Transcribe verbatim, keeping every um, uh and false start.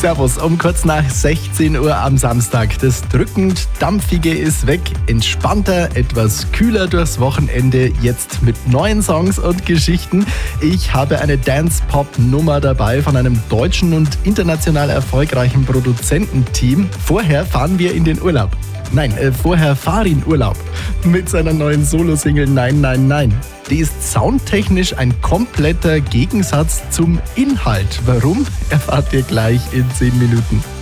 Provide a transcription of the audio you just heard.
Servus, um kurz nach sechzehn Uhr am Samstag. Das drückend Dampfige ist weg, entspannter, etwas kühler durchs Wochenende, jetzt mit neuen Songs und Geschichten. Ich habe eine Dance-Pop-Nummer dabei von einem deutschen und international erfolgreichen Produzententeam. Vorher fahren wir in den Urlaub. Nein, äh, vorher Farin Urlaub mit seiner neuen Solo-Single Nein, Nein, Nein. Die ist soundtechnisch ein kompletter Gegensatz zum Inhalt. Warum, erfahrt ihr gleich in zehn Minuten.